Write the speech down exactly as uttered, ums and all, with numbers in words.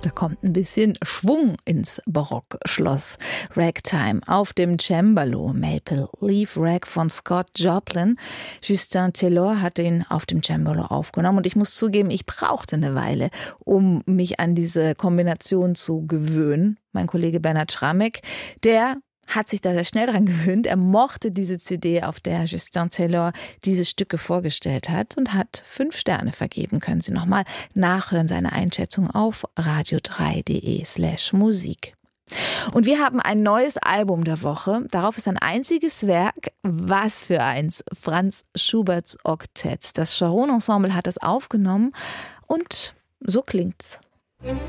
Da kommt ein bisschen Schwung ins Barockschloss. Ragtime auf dem Cembalo, Maple Leaf Rag von Scott Joplin. Justin Taylor hat ihn auf dem Cembalo aufgenommen und ich muss zugeben, ich brauchte eine Weile, um mich an diese Kombination zu gewöhnen. Mein Kollege Bernhard Schramek, der hat sich da sehr schnell dran gewöhnt. Er mochte diese C D, auf der Justin Taylor diese Stücke vorgestellt hat und hat fünf Sterne vergeben. Können Sie nochmal nachhören, seine Einschätzung auf radio drei punkt de slash Musik. Und wir haben ein neues Album der Woche. Darauf ist ein einziges Werk. Was für eins? Franz Schuberts Oktett. Das Charon Ensemble hat es aufgenommen und so klingt's.